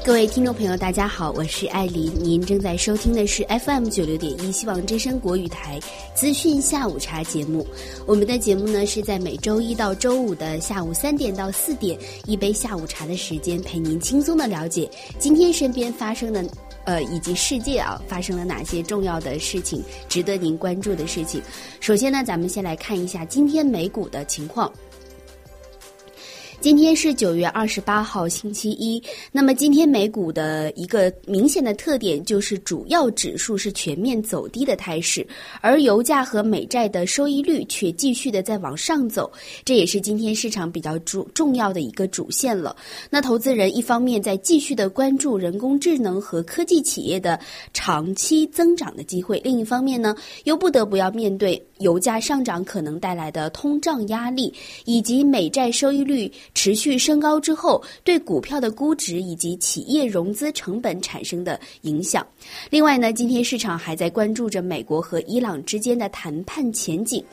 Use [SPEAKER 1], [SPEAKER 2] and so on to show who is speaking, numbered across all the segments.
[SPEAKER 1] 各位听众朋友大家好，我是艾琳，您正在收听的是 FM96.1 希望之声国语台资讯下午茶节目。我们的节目呢是在每周一到周五的下午3点到4点，一杯下午茶的时间，陪您轻松的了解今天身边发生的以及世界发生了哪些重要的事情，值得您关注的事情。首先呢，咱们先来看一下今天美股的情况。今天是9月28号星期一，那么今天美股的一个明显的特点就是主要指数是全面走低的态势，而油价和美债的收益率却继续的在往上走，这也是今天市场比较重要的一个主线了。那投资人一方面在继续的关注人工智能和科技企业的长期增长的机会，另一方面呢，又不得不要面对油价上涨可能带来的通胀压力，以及美债收益率持续升高之后对股票的估值以及企业融资成本产生的影响。另外呢，今天市场还在关注着美国和伊朗之间的谈判前景。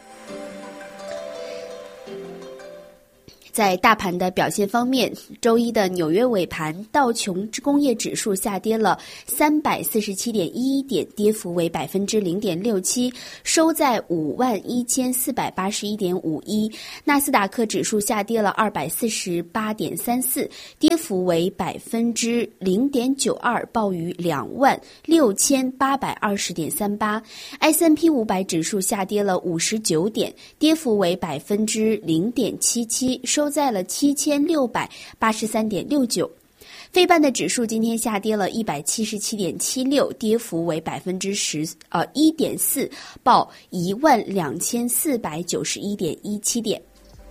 [SPEAKER 1] 在大盘的表现方面，周一的纽约尾盘，道琼工业指数下跌了347.11点，跌幅为 0.67%， 收在51481.51。纳斯达克指数下跌了248.34，跌幅为 0.92%， 报于26820.38。S&P 500指数下跌了59点，跌幅为 0.77%， 收在了7683.69。费半的指数今天下跌了177.76，跌幅为 1.4%， 报12491.17点。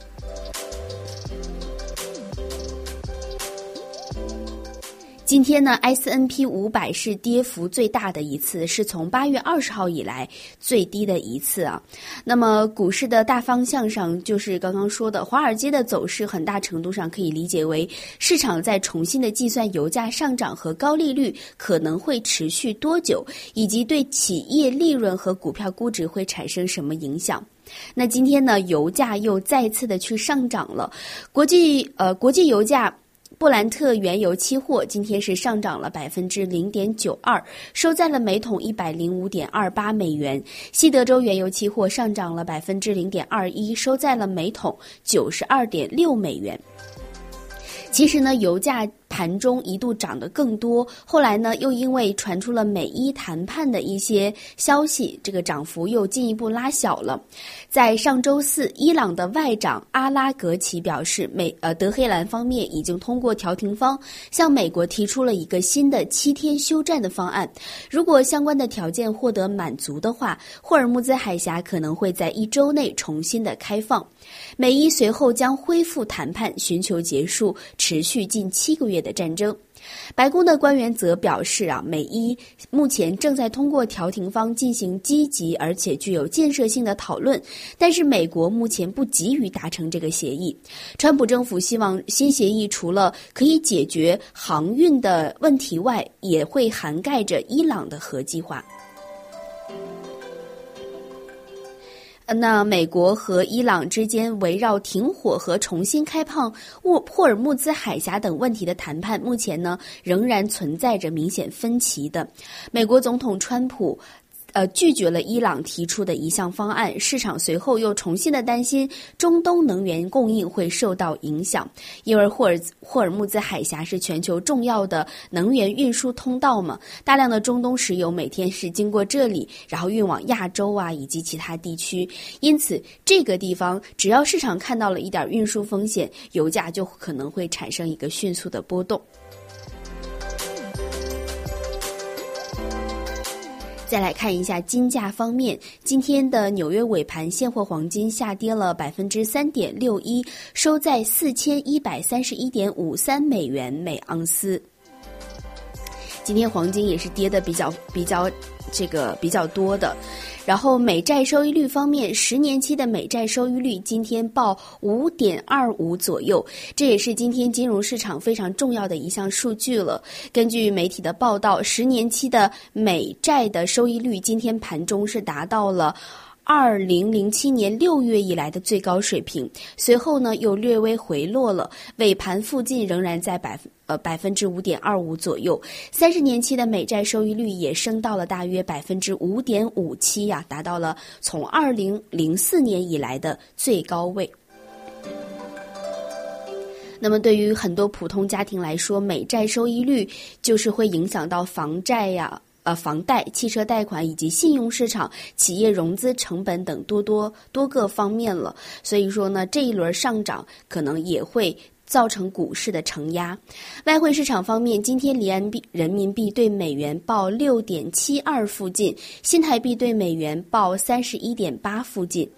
[SPEAKER 1] 今天呢 S&P 500是跌幅最大的一次，是从8月20号以来最低的一次啊。那么股市的大方向上，就是刚刚说的华尔街的走势，很大程度上可以理解为市场在重新的计算油价上涨和高利率可能会持续多久，以及对企业利润和股票估值会产生什么影响。那今天呢，油价又再次的去上涨了，国际油价布兰特原油期货今天是上涨了 0.92%， 收在了每桶105.28美元。西德州原油期货上涨了 0.21%， 收在了每桶92.6美元。其实呢，油价盘中一度涨得更多，后来呢又因为传出了美伊谈判的一些消息，这个涨幅又进一步拉小了。在上周四，伊朗的外长阿拉格齐表示，德黑兰方面已经通过调停方向美国提出了一个新的7天休战的方案，如果相关的条件获得满足的话，霍尔木兹海峡可能会在1周内重新的开放。美伊随后将恢复谈判，寻求结束持续近7个月的战争。白宫的官员则表示美伊目前正在通过调停方进行积极而且具有建设性的讨论，但是美国目前不急于达成这个协议。川普政府希望新协议除了可以解决航运的问题外，也会涵盖着伊朗的核计划。那美国和伊朗之间围绕停火和重新开放霍尔木兹海峡等问题的谈判，目前呢仍然存在着明显分歧的。美国总统川普拒绝了伊朗提出的一项方案，市场随后又重新的担心中东能源供应会受到影响，因为霍尔木兹海峡是全球重要的能源运输通道嘛，大量的中东石油每天是经过这里，然后运往亚洲以及其他地区，因此这个地方只要市场看到了一点运输风险，油价就可能会产生一个迅速的波动。再来看一下金价方面，今天的纽约尾盘现货黄金下跌了 3.61%， 收在 4131.53 美元每盎司。今天黄金也是跌的比较多的。然后美债收益率方面，10年期的美债收益率今天报 5.25 左右，这也是今天金融市场非常重要的一项数据了。根据媒体的报道，10年期的美债的收益率今天盘中是达到了 2007年6月以来的最高水平，随后呢又略微回落了，尾盘附近仍然在5.25%左右。30年期的美债收益率也升到了大约5.57%呀，达到了从2004年以来的最高位。那么对于很多普通家庭来说，美债收益率就是会影响到房贷呀、房贷、汽车贷款以及信用市场、企业融资成本等多个方面了。所以说呢，这一轮上涨可能也会造成股市的承压。外汇市场方面，今天离岸人民币对美元报 6.72 附近，新台币对美元报 31.8 附近。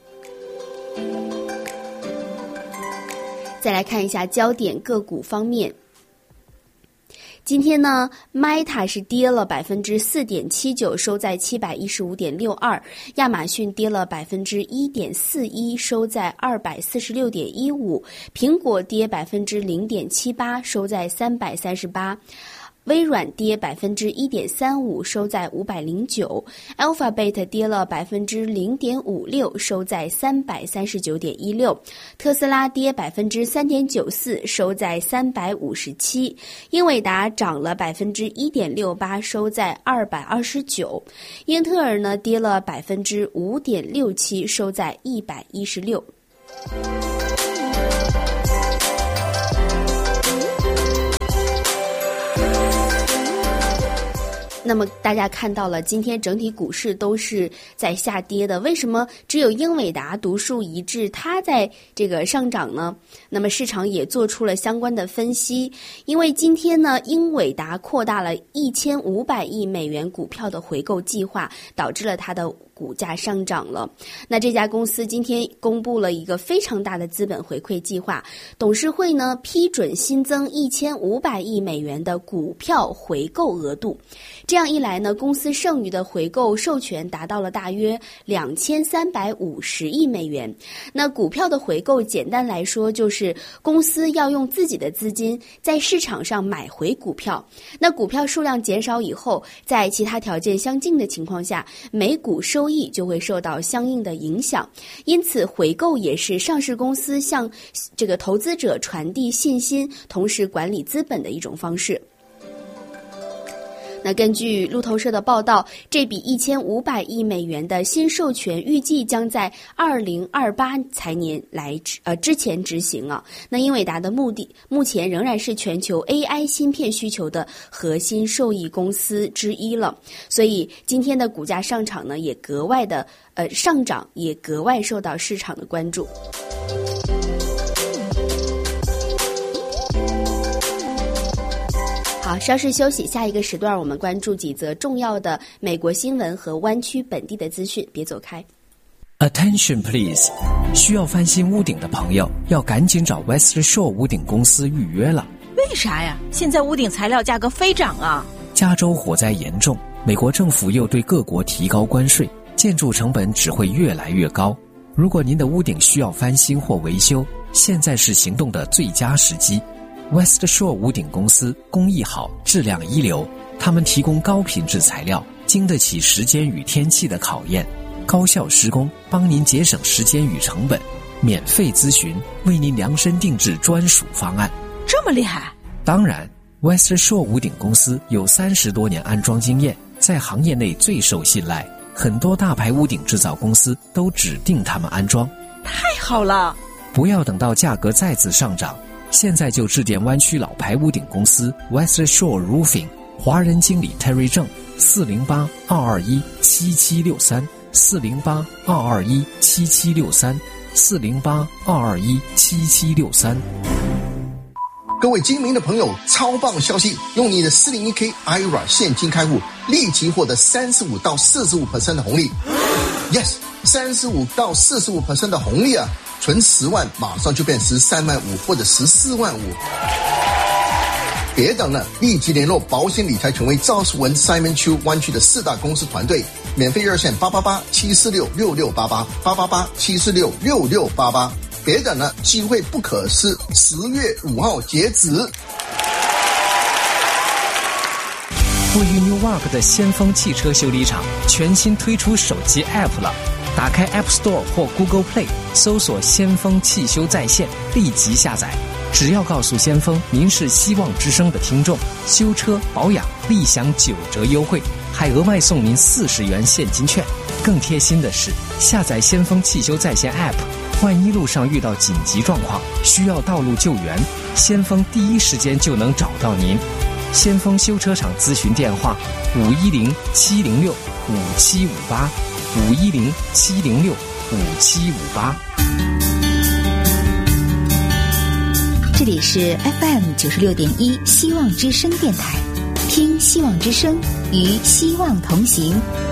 [SPEAKER 1] 再来看一下焦点个股方面。今天呢 Meta 是跌了 4.79%， 收在 715.62%， 亚马逊跌了 1.41%， 收在 246.15%， 苹果跌 0.78%， 收在338%，微软跌 1.35%， 收在509， Alphabet 跌了 0.56%， 收在 339.16， 特斯拉跌 3.94%， 收在357， 英伟达涨了 1.68%， 收在229， 英特尔呢跌了 5.67%， 收在116。那么大家看到了，今天整体股市都是在下跌的，为什么只有英伟达独树一帜，它在这个上涨呢？那么市场也做出了相关的分析，因为今天呢，英伟达扩大了1500亿美元股票的回购计划，导致了它的股价上涨了。那这家公司今天公布了一个非常大的资本回馈计划，董事会呢批准新增1500亿美元的股票回购额度。这样一来呢，公司剩余的回购授权达到了大约2350亿美元。那股票的回购简单来说就是公司要用自己的资金在市场上买回股票，那股票数量减少以后，在其他条件相近的情况下，每股收益就会受到相应的影响。因此回购也是上市公司向这个投资者传递信心，同时管理资本的一种方式。那根据路透社的报道，这笔1500亿美元的新授权预计将在2028财年之前执行啊。那英伟达的目前仍然是全球 AI 芯片需求的核心受益公司之一了，所以今天的股价上涨呢，也格外的上涨也格外受到市场的关注。好，稍事休息，下一个时段我们关注几则重要的美国新闻和湾区本地的资讯，别走开。
[SPEAKER 2] Attention please， 需要翻新屋顶的朋友要赶紧找 West Shore 屋顶公司预约了。
[SPEAKER 3] 为啥呀？现在屋顶材料价格飞涨啊！
[SPEAKER 2] 加州火灾严重，美国政府又对各国提高关税，建筑成本只会越来越高。如果您的屋顶需要翻新或维修，现在是行动的最佳时机。West Shore 屋顶公司工艺好，质量一流，他们提供高品质材料，经得起时间与天气的考验，高效施工，帮您节省时间与成本，免费咨询，为您量身定制专属方案。
[SPEAKER 3] 这么厉害？
[SPEAKER 2] 当然 West Shore 屋顶公司有30多年安装经验，在行业内最受信赖，很多大牌屋顶制造公司都指定他们安装。
[SPEAKER 3] 太好了！
[SPEAKER 2] 不要等到价格再次上涨，现在就致电湾区老牌屋顶公司 West Shore Roofing， 华人经理 Terry 郑，408-221-7763 408-221-7763 408-221-7763。
[SPEAKER 4] 各位精明的朋友，超棒消息！用你的 401k IRA 现金开户，立即获得35到45% 的红利。Yes， 35到45% 的红利啊！存10万马上就变13万5或者14万5。别等了，立即联络保险理财权威赵世文 Simon Chu 湾区的4大公司团队，免费热线888-746-6688 888-746-6688。别等了，机会不可失，10月5号截止。
[SPEAKER 2] 位于 Newark 的先锋汽车修理厂全新推出手机 App 了， 打开 App Store 或 Google Play， 搜索先锋汽修在线，立即下载。只要告诉先锋您是希望之声的听众，修车保养立享9折优惠，还额外送您40元现金券。更贴心的是，下载先锋汽修在线 App， 万一路上遇到紧急状况需要道路救援，先锋第一时间就能找到您。先锋修车厂咨询电话510-706-5758，510-706-5758。
[SPEAKER 5] 这里是 FM 96.1希望之声电台，听希望之声，与希望同行。